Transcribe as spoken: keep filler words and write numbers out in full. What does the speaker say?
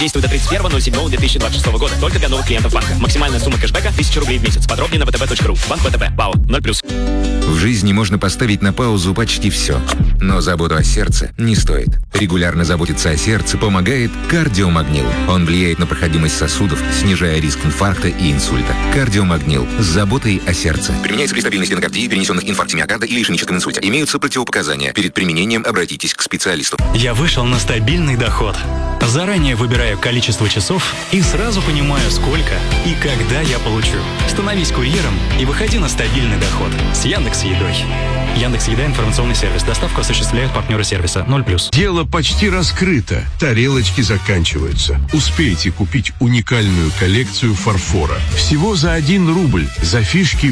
Действует до тридцать первого ноль седьмого две тысячи двадцать шестого года. Только для новых клиентов банка. Максимальная сумма кэшбэка тысяча рублей в месяц. Подробнее на вэ тэ бэ точка ру. Банк вэ тэ бэ. ПАО. ноль плюс. В жизни можно поставить на паузу почти все. Но заботу о сердце не стоит. Регулярно заботиться о сердце помогает кардиомагнил. Он влияет на проходимость сосудов, снижая риск инфаркта и инсульта. Кардиомагнил. С заботой о сердце. Применяется при стабильной стенокардии, перенесенных инфаркте миокарда или ишемическом инсульте. Имеются противопоказания. Перед применением обратитесь к специалисту. Я вышел на стабильный доход. Заранее выбираю количество часов и сразу понимаю, сколько и когда я получу. Становись курьером и выходи на стабильный доход с Яндекс.Едой. Яндекс.Еда — информационный сервис. Доставку осуществляют партнеры сервиса. ноль плюс. Дело почти раскрыто. Тарелочки заканчиваются. Успейте купить уникальную коллекцию фарфора. Всего за один рубль. За фишки